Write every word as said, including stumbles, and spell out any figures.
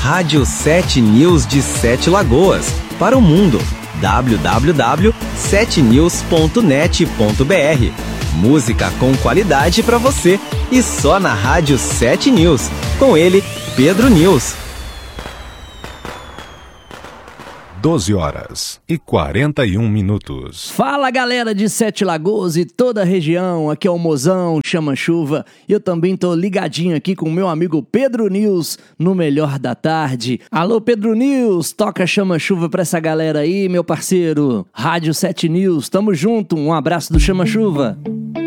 Rádio sete News de Sete Lagoas, para o mundo. w w w ponto sete news ponto net ponto b r. Música com qualidade para você e só na Rádio sete News. Com ele, Pedro News. doze horas e quarenta e um minutos. Fala, galera de Sete Lagoas e toda a região, aqui é o Mozão, Chama Chuva. Eu também tô ligadinho aqui com o meu amigo Pedro News no Melhor da Tarde. Alô, Pedro News, toca Chama Chuva pra essa galera aí, meu parceiro. Rádio sete News, tamo junto, um abraço do Chama Chuva.